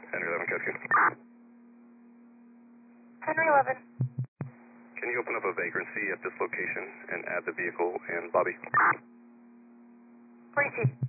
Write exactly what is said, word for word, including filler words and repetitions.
Henry eleven, Cascade. Henry eleven. Can you open up a vagrancy at this location and add the vehicle and Bobby? forty-two.